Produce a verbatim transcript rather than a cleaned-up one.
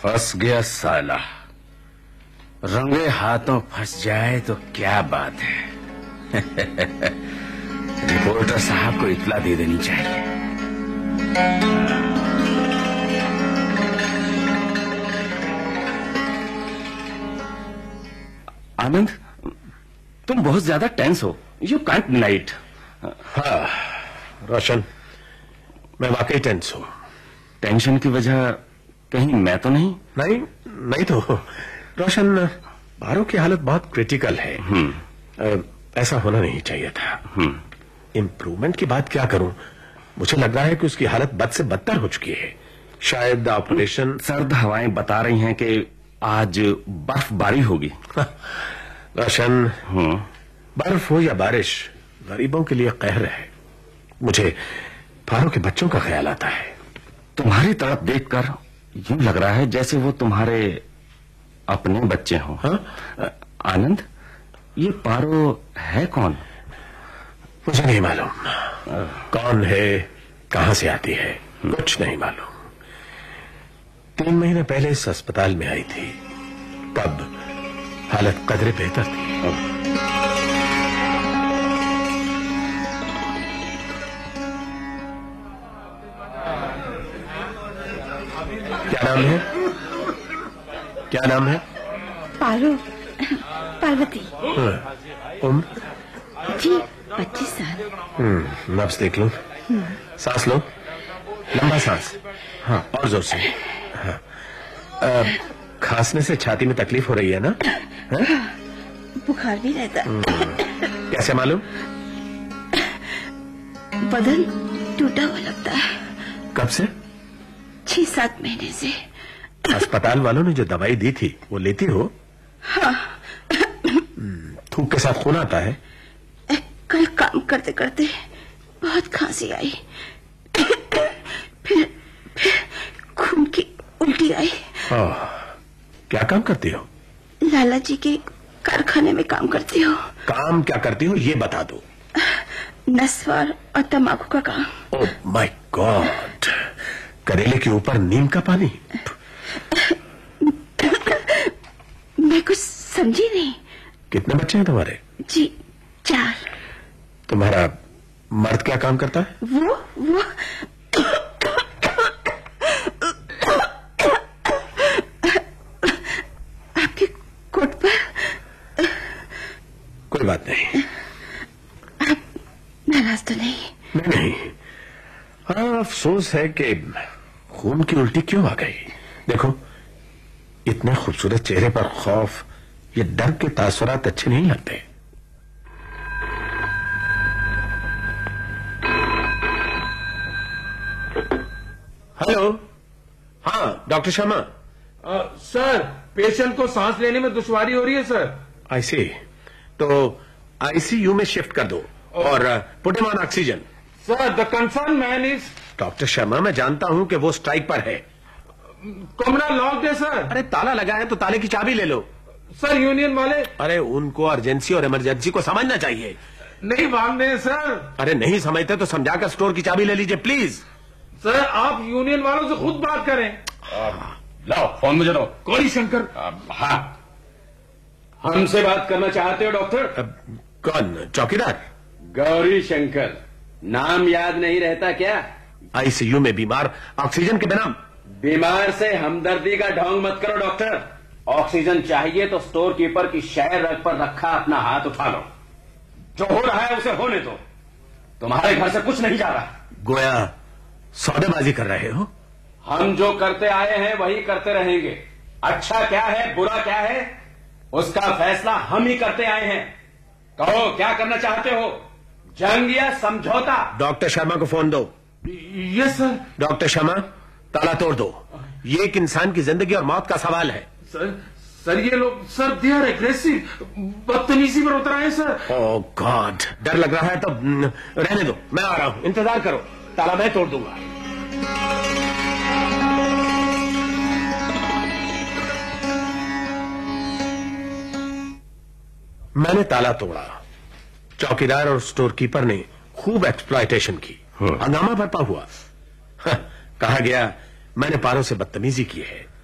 फंस गया साला। रंगे हाथों फंस जाए तो क्या बात है। रिपोर्टर साहब को इत्तला दे देनी चाहिए। आनंद, तुम बहुत ज्यादा टेंस हो। You can't night. हाँ रोशन, मैं वाकई टेंस हूँ। टेंशन की वजह कहीं मैं तो नहीं? नहीं नहीं तो रोशन, पारो की हालत बहुत क्रिटिकल है। आ, ऐसा होना नहीं चाहिए था। इम्प्रूवमेंट की बात क्या करूं, मुझे लग रहा है कि उसकी हालत बद से बदतर हो चुकी है। शायद ऑपरेशन। सर्द हवाएं बता रही हैं कि आज बर्फबारी होगी। रोशन, बर्फ हो या बारिश, गरीबों के लिए कहर है। मुझे फारो के बच्चों का ख्याल आता है। तुम्हारी तड़प देखकर यूं लग रहा है जैसे वो तुम्हारे अपने बच्चे हों। हाँ? आनंद, ये पारो है कौन? मुझे नहीं मालूम कौन है, कहां से आती है, कुछ नहीं मालूम। तीन महीने पहले इस अस्पताल में आई थी, तब हालत कदरे बेहतर थी। क्या नाम है? क्या नाम है? पारो, पार्वती। उम्र? जी पच्चीस साल। हम्म नब्ज देख लो। सांस लो, लंबा सांस। हाँ, और जोर से। हाँ। आ, खांसने से छाती में तकलीफ हो रही है ना? है? बुखार भी रहता। कैसे मालूम? बदन टूटा हुआ लगता है। कब से? छह सात महीने से। अस्पताल वालों ने जो दवाई दी थी वो लेती हो? हाँ। थूक के साथ खून आता है? कल काम करते करते बहुत खांसी आई, फिर फिर खून की उल्टी आई। ओह, क्या काम करती हो? लाला जी के कारखाने में काम करती हो। काम क्या करती हो ये बता दो। नस्वार और तंबाकू का काम। ओह माय गॉड, करेले के ऊपर नीम का पानी। मैं कुछ समझी नहीं। कितने बच्चे हैं तुम्हारे? जी चार। तुम्हारा मर्द क्या काम करता है? वो वो आपके कोट पर। कोई बात नहीं। आप नाराज तो नहीं? नहीं नहीं, हाँ अफसोस है कि खून की उल्टी क्यों आ गई। देखो, इतने खूबसूरत चेहरे पर खौफ, ये डर के तासुरात अच्छे नहीं लगते। हेलो, हाँ डॉक्टर शर्मा। आ, सर, पेशेंट को सांस लेने में दुश्वारी हो रही है सर। आई सी, तो आईसीयू में शिफ्ट कर दो और put him on oxygen. Sir, the concern man is. Doctor Sharma, मैं जानता हूं कि वो स्ट्राइक पर है। कमरा लॉक्ड है सर। अरे ताला लगा है तो ताले की चाबी ले लो। सर, यूनियन वाले। अरे उनको अर्जेंसी और इमरजेंसी को समझना चाहिए। नहीं मानते हैं सर। अरे नहीं समझते तो समझाकर स्टोर की चाबी ले लीजिए प्लीज। सर, आप यूनियन वालों से खुद बात करें। लाओ फोन मुझे दो। गौरी शंकर। हाँ, हमसे बात करना चाहते हो डॉक्टर? अब कौन? चौकीदार? गौरी शंकर, नाम याद नहीं रहता क्या? आईसीयू में बीमार, ऑक्सीजन के बिना। बीमार से हमदर्दी का ढोंग मत करो डॉक्टर। ऑक्सीजन चाहिए तो स्टोर कीपर की शहर रग पर रखा अपना हाथ उठा लो। जो हो रहा है उसे होने दो। तुम्हारे घर से कुछ नहीं जा रहा। गोया सौदेबाजी कर रहे हो? हम जो करते आए हैं वही करते रहेंगे। अच्छा क्या है, बुरा क्या है, उसका फैसला हम ही करते आए हैं। कहो, क्या करना चाहते हो, जंग या समझौता? डॉक्टर शर्मा को फोन दो। Yes sir. डॉक्टर शर्मा, ताला तोड़ दो। ये एक इंसान की जिंदगी और मौत का सवाल है। सर, सर ये लोग, सर दे आर एग्रेसिव, बदतमीजी पर उतर आए सर। ओह गॉड, डर लग रहा है तो न, रहने दो, मैं आ रहा हूं, इंतजार करो, ताला मैं तोड़ दूंगा। मैंने ताला तोड़ा। चौकीदार और स्टोर कीपर ने खूब एक्सप्लॉयटेशन की, हंगामा बरपा हुआ। कहा गया मैंने पारो से बदतमीजी की है।